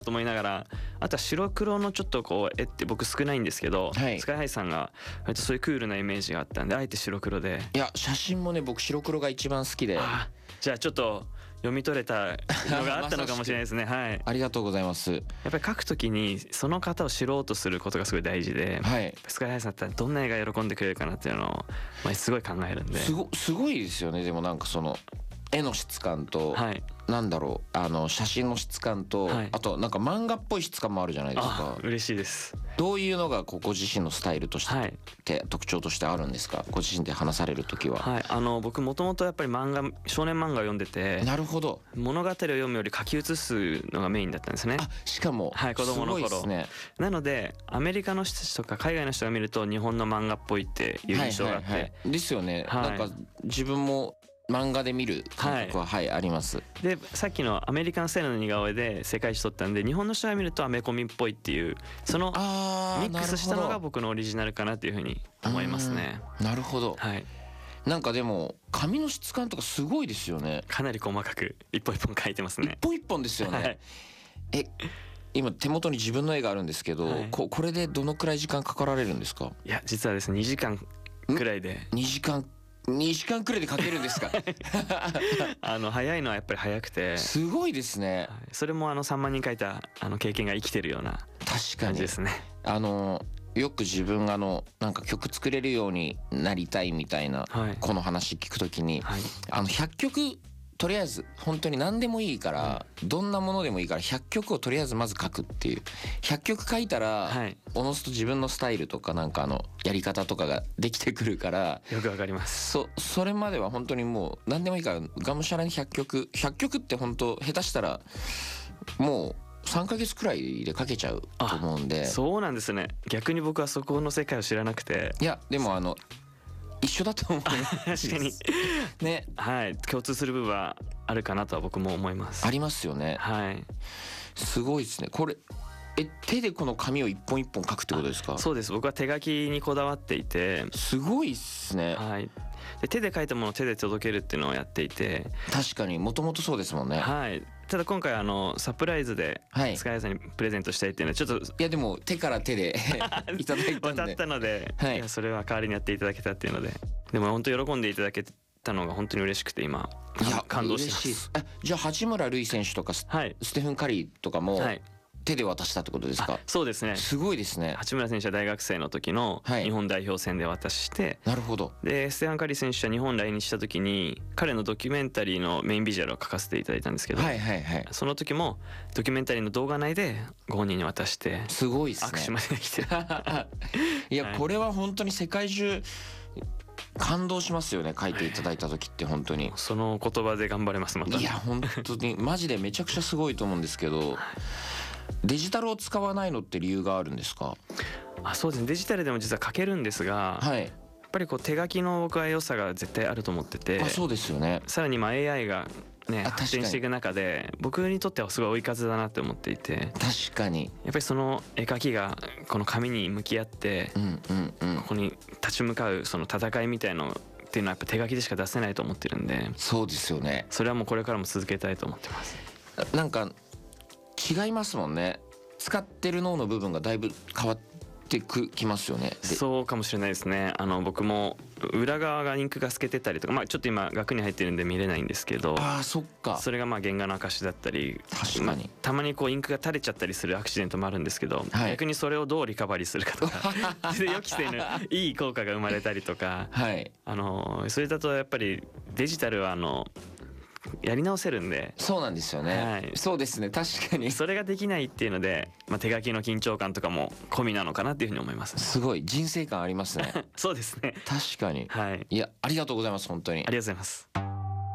と思いながら、あとは白黒のちょっとこう絵って僕少ないんですけど、 はいスカイハイさんが割とそういうクールなイメージがあったんで、あえて白黒で。 いや写真もね僕白黒が一番好きで、 あ、じゃあちょっと読み取れたのがあったのかもしれないですね。はい。 ありがとうございます。 やっぱり描くときにその方を知ろうとすることがすごい大事で、 はいスカイハイさんだったらどんな絵が喜んでくれるかなっていうのを、まあ、すごい考えるんで。 すごいですよね。でもなんかその絵の質感と、 はいなんだろう写真の質感と、 はいあとなんか漫画っぽい質感もあるじゃないですか。 嬉しいです。 どういうのがご自身のスタイルとして、 はい特徴としてあるんですか？ご自身で話される時は。 はい、僕もともとやっぱり少年漫画を読んでて、 なるほど。 物語を読むより書き写すのがメインだったんですね。 あ、しかも、 はい、子供の頃。 すごいですね。 なのでアメリカの人たちとか海外の人が見ると日本の漫画っぽいっていう印象があって、 はいはいはい、ですよね、 はいなんか自分も漫画で見る感覚は、はい、あります。 でさっきのアメリカンスタイルの似顔絵で世界一取ったんで、日本の人が見るとアメコミっぽいっていう、そのミックスしたのが僕のオリジナルかなっていうふうに思いますね。 なるほど。 はい。 なんかでも紙の質感とかすごいですよね。 かなり細かく一本一本描いてますね。 一本一本ですよね。はい、今手元に自分の絵があるんですけど、はい、これでどのくらい時間かかられるんですか？いや実はですね2時間くらいで。 2時間くらいで描けるんですか？ 早いのはやっぱり早くてすごいですね。 それも3万人描いた経験が生きてるような感じですね。 よく自分がなんか曲作れるようになりたいみたいな、はい、この話聞くときに、はい、100曲とりあえず本当に何でもいいから、どんなものでもいいから100曲をとりあえずまず書くっていう、100曲書いたら、はい、おのずと自分のスタイルとかなんかやり方とかができてくるから。 よくわかります。 それまでは本当にもう何でもいいからがむしゃらに100曲って本当下手したらもう3ヶ月くらいで書けちゃうと思うんで。 そうなんですね。逆に僕はそこの世界を知らなくて。 いやでも一緒だと思う。確かにね、はい、共通する部分はあるかなとは僕も思います。 ありますよね。はい。すごいですね。これ手でこの紙を一本一本書くってことですか？ そうです。僕は手書きにこだわっていて。 すごいっすね。 はい。で手で書いたものを手で届けるっていうのをやっていて。 確かにもともとそうですもんね。 はい。ただ今回サプライズでスカイさんにプレゼントしたいっていうのはちょっと、 いやでも手から手でいただいたんで渡ったので、はい、いやそれは代わりにやっていただけたっていうので、でも本当喜んでいただけたのが本当に嬉しくて今感動してます。 じゃあ八村塁選手とか、はい、ステフン・カリーとかも、はい、手で渡したってことですか？ そうですね。 すごいですね。 八村選手は大学生の時の日本代表戦で渡して、はい、 なるほど。 でステファン・カリー選手は日本来日した時に彼のドキュメンタリーのメインビジュアルを書かせていただいたんですけど、はいはいはい、その時もドキュメンタリーの動画内でご本人に渡して、 すごいですね。 握手までできていや、はい、これは本当に世界中感動しますよね。書いていただいた時って本当にその言葉で頑張れますまた。 いや本当にマジでめちゃくちゃすごいと思うんですけど、デジタルを使わないのって理由があるんですか？ そうですね。デジタルでも実は書けるんですが、はい、やっぱり手書きの僕は良さが絶対あると思ってて。 そうですよね。 さらにAI がね発展していく中で僕にとってはすごい追い風だなって思っていて。 確かにやっぱりその絵描きがこの紙に向き合って、ここに立ち向かうその戦いみたいのっていうのはやっぱ手書きでしか出せないと思ってるんで。 そうですよね。 それはもうこれからも続けたいと思ってます。 なんか違いますもんね。使ってる脳の部分がだいぶ変わってきますよね。 そうかもしれないですね。僕も裏側がインクが透けてたりとか、ちょっと今額に入ってるんで見れないんですけど、 そっか。 それが原画の証だったり、 確かに、 たまにインクが垂れちゃったりするアクシデントもあるんですけど、はい、逆にそれをどうリカバリーするかとかで予期せぬいい効果が生まれたりとか、はい、それだとやっぱりデジタルはやり直せるんで。 そうなんですよね、はい、そうですね。確かにそれができないっていうので、手書きの緊張感とかも込みなのかなっていうふうに思います、ね、 すごい人生感ありますねそうですね。 確かに、はい、いやありがとうございます。本当にありがとうございます。